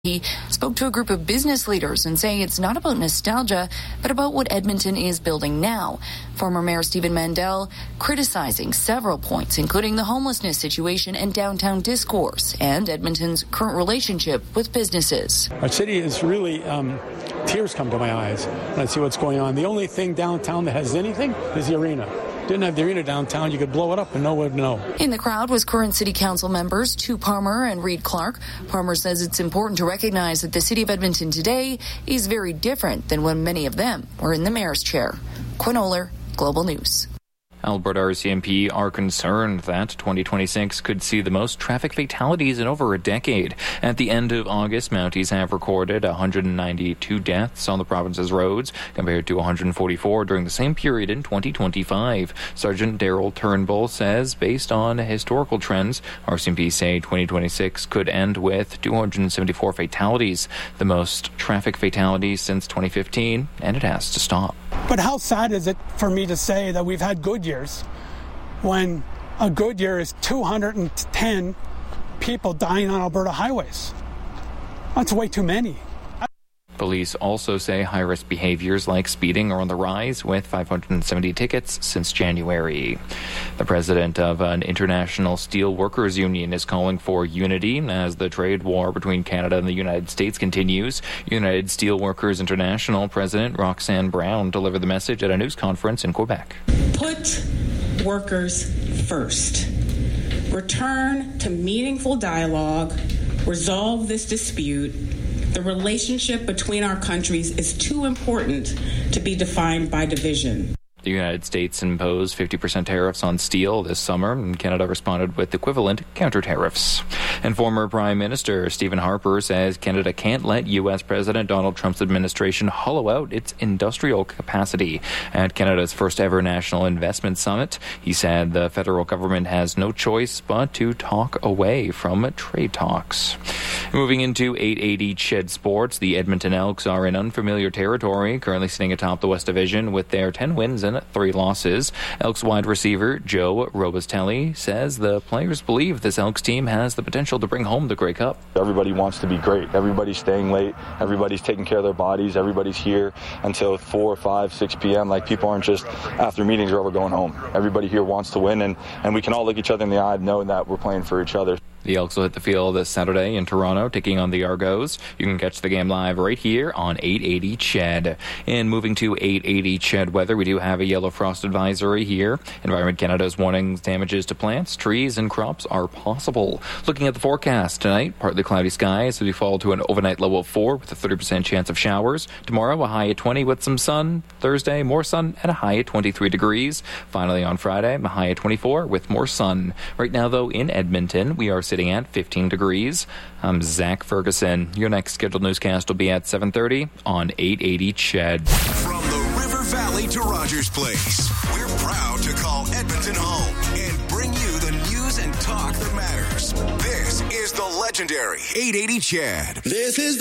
He spoke to a group of business leaders and saying it's not about nostalgia, but about what Edmonton is building now. Former Mayor Stephen Mandel criticizing several points, including the homelessness situation and downtown discourse, and Edmonton's current relationship with businesses. Our city is really, tears come to my eyes when I see what's going on. The only thing downtown that has anything is the arena. Didn't have the arena downtown, you could blow it up and no one would know. In the crowd was current city council members Stu Palmer and Reed Clark. Palmer says it's important to recognize that the city of Edmonton today is very different than when many of them were in the mayor's chair. Quinn Oler, Global News. Alberta RCMP are concerned that 2026 could see the most traffic fatalities in over a decade. At the end of August, Mounties have recorded 192 deaths on the province's roads, compared to 144 during the same period in 2025. Sergeant Daryl Turnbull says, based on historical trends, RCMP say 2026 could end with 274 fatalities, the most traffic fatalities since 2015, and it has to stop. But how sad is it for me to say that we've had good years when a good year is 210 people dying on Alberta highways? That's way too many. Police also say high-risk behaviors like speeding are on the rise, with 570 tickets since January. The president of an international steel workers union is calling for unity as the trade war between Canada and the United States continues. United Steelworkers International President Roxanne Brown delivered the message at a news conference in Quebec. Put workers first. Return to meaningful dialogue. Resolve this dispute. The relationship between our countries is too important to be defined by division. The United States imposed 50% tariffs on steel this summer, and Canada responded with equivalent counter-tariffs. And former Prime Minister Stephen Harper says Canada can't let U.S. President Donald Trump's administration hollow out its industrial capacity. At Canada's first-ever National Investment Summit, he said the federal government has no choice but to talk away from trade talks. Moving into 880 Ched Sports, the Edmonton Elks are in unfamiliar territory, currently sitting atop the West Division with their 10 wins and 3 losses. Elks wide receiver Joe Robustelli says the players believe this Elks team has the potential to bring home the Grey Cup. Everybody wants to be great. Everybody's staying late. Everybody's taking care of their bodies. Everybody's here until 4, 5, 6 p.m. Like, people aren't just after meetings or we're going home. Everybody here wants to win, and we can all look each other in the eye knowing that we're playing for each other. The Elks will hit the field this Saturday in Toronto, taking on the Argos. You can catch the game live right here on 880 Ched. And moving to 880 Ched weather, we do have a yellow frost advisory here. Environment Canada is warning damages to plants, trees, and crops are possible. Looking at the forecast tonight, partly cloudy skies as we fall to an overnight low of 4 with a 30% chance of showers. Tomorrow, a high at 20 with some sun. Thursday, more sun and a high at 23 degrees. Finally, on Friday, a high at 24 with more sun. Right now, though, in Edmonton, we are sitting at 15 degrees. I'm Zach Ferguson. Your next scheduled newscast will be at 7:30 on 880 Ched. From the River Valley to Rogers Place, we're proud to call Edmonton home and bring you the news and talk that matters. This is the legendary 880 Ched. This is